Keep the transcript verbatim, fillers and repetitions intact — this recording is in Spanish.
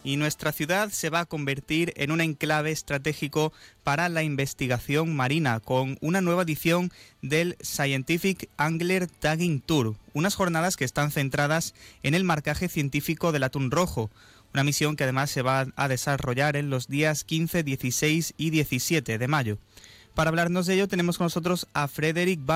y nuestra ciudad se va a convertir en un enclave estratégico para la investigación marina con una nueva edición del Scientific Angler Tagging Tour, unas jornadas que están centradas en el marcaje científico del atún rojo, una misión que además se va a desarrollar en los días quince, dieciséis y diecisiete de mayo. Para hablarnos de ello tenemos con nosotros a Frederick